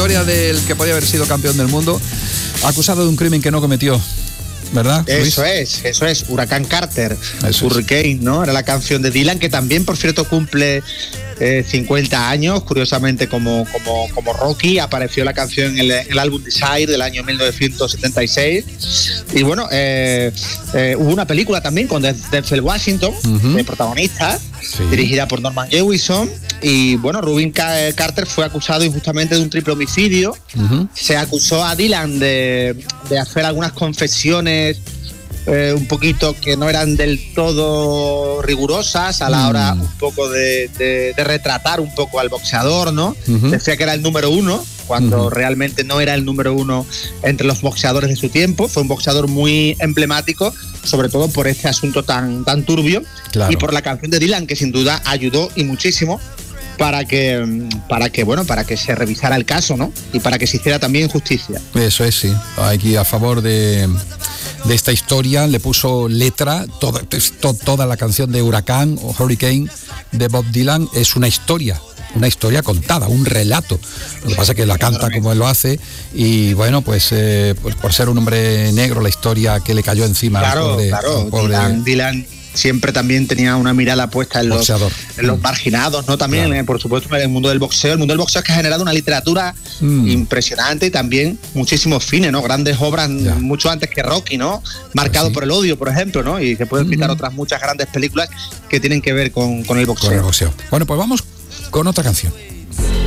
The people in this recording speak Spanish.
historia del que podía haber sido campeón del mundo, acusado de un crimen que no cometió, ¿verdad, Luis? Eso es, Huracán Carter, Eso Hurricane, ¿no? Era la canción de Dylan, que también, por cierto, cumple 50 años, curiosamente como Rocky. Apareció la canción en el álbum Desire del año 1976. Y bueno, hubo una película también con Denzel Washington, de protagonista, dirigida por Norman Jewison. Y bueno, Rubin Carter fue acusado injustamente de un triple homicidio. Se acusó a Dylan de hacer algunas confesiones un poquito que no eran del todo rigurosas a la hora un poco de retratar un poco al boxeador, ¿no? Decía que era el número uno, cuando realmente no era el número uno entre los boxeadores de su tiempo. Fue un boxeador muy emblemático, sobre todo por este asunto tan turbio, claro, y por la canción de Dylan, que sin duda ayudó y muchísimo para que se revisara el caso, ¿no? Y para que se hiciera también justicia. Eso es, sí. Aquí a favor de esta historia le puso letra. Toda la canción de Huracán o Hurricane de Bob Dylan es una historia contada, un relato. Lo que pasa es que la canta como él lo hace, y bueno, pues por ser un hombre negro, la historia que le cayó encima. Claro. Dylan siempre también tenía una mirada puesta en los marginados, ¿no? También, claro, por supuesto, en el mundo del boxeo. El mundo del boxeo es que ha generado una literatura impresionante, y también muchísimos fines, ¿no? Grandes obras, mucho antes que Rocky, ¿no? Marcado por el odio, por ejemplo, ¿no? Y se pueden citar otras muchas grandes películas que tienen que ver con el boxeo. Bueno, pues vamos con otra canción.